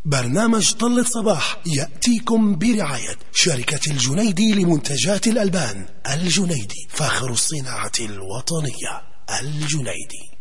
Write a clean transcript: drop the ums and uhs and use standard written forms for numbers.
برنامج طلة صباح يأتيكم برعاية شركة الجنيدي لمنتجات الألبان. الجنيدي فاخر الصناعة الوطنية. الجنيدي.